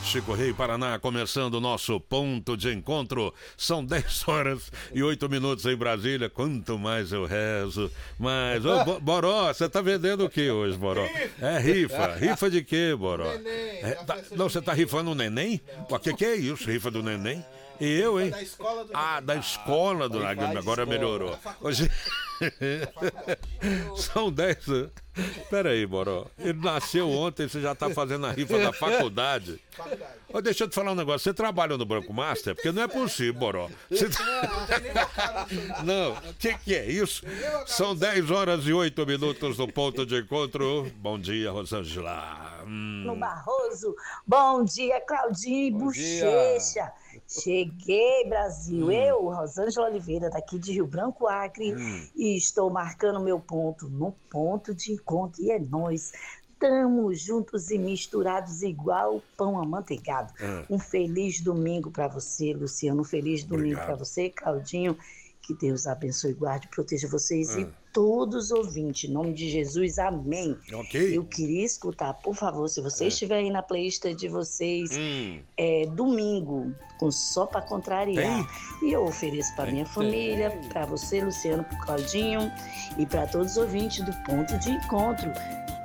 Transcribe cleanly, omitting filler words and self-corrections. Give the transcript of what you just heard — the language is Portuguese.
Chico Rei, Paraná, começando o nosso ponto de encontro. São 10 horas e 8 minutos em Brasília. Quanto mais eu rezo, mais... Ô, Boró, você tá vendendo o que hoje, Boró? É rifa. Rifa de quê, Boró? Neném, não, você tá rifando o neném? O que é isso, rifa do neném? E eu, hein? Da escola do da escola do agora melhorou. Hoje... São 10. Peraí, Boró. Ele nasceu ontem, você já tá fazendo a rifa da faculdade. Deixa eu te falar um negócio. Você trabalha no Banco Master? Porque não é possível, Boró. Você... Não, o que é isso? São 10 horas e 8 minutos no ponto de encontro. Bom dia, Rosângela. No Barroso. Bom dia, Claudinho e Bochecha. Cheguei, Brasil. Eu, Rosângela Oliveira, daqui de Rio Branco, Acre, e estou marcando meu ponto no ponto de encontro. E é nóis. Estamos juntos e misturados igual pão amanteigado. Um feliz domingo para você, Luciano. Um feliz domingo para você, Claudinho. Que Deus abençoe, guarde e proteja vocês e todos os ouvintes. Em nome de Jesus, amém. Ok. Eu queria escutar, por favor, se você estiver aí na playlist de vocês, domingo, com Só Pra Contrariar. E eu ofereço para minha família, para você, Luciano, para Claudinho e para todos os ouvintes do Ponto de Encontro.